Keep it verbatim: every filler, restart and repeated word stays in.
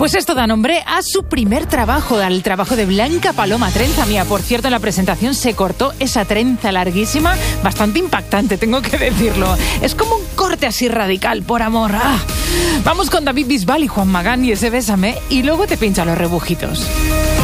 Pues esto da nombre a su primer trabajo, al trabajo de Blanca Paloma, trenza mía. Por cierto, en la presentación se cortó esa trenza larguísima, bastante impactante, tengo que decirlo. Es como un corte así radical, por amor. ¡Ah! Vamos con David Bisbal y Juan Magán y ese Bésame, y luego te pincha los rebujitos.